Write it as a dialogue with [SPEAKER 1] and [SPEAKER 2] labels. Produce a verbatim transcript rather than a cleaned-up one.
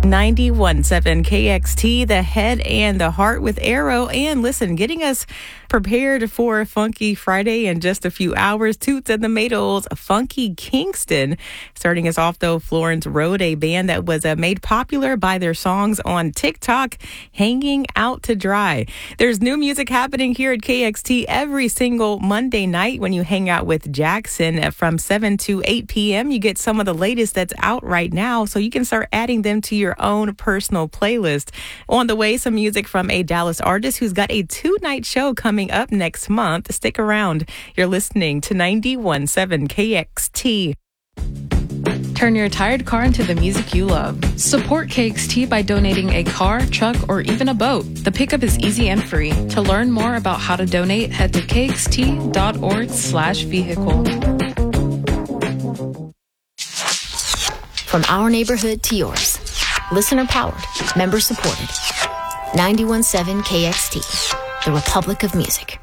[SPEAKER 1] ninety-one point seven K X T, the head and the heart with Arrow. And listen, getting us prepared for Funky Friday in just a few hours, Toots and the Maytals, Funky Kingston. Starting us off, though, Florence Road, a band that was uh, made popular by their songs on TikTok, Hanging Out to Dry. There's new music happening here at K X T every single Monday night when you hang out with Jackson from seven to eight p.m. You get some of the latest that's out right now, so you can start adding them to your own personal playlist. On the way, some music from a Dallas artist who's got a two-night show coming up next month. Stick around. You're listening to ninety-one point seven K X T.
[SPEAKER 2] Turn your tired car into the music you love. Support K X T by donating a car, truck, or even a boat. The pickup is easy and free. To learn more about how to donate, head to kxt.org slash vehicle.
[SPEAKER 3] From our neighborhood to yours. Listener powered, member supported. ninety-one point seven K X T, the Republic of Music.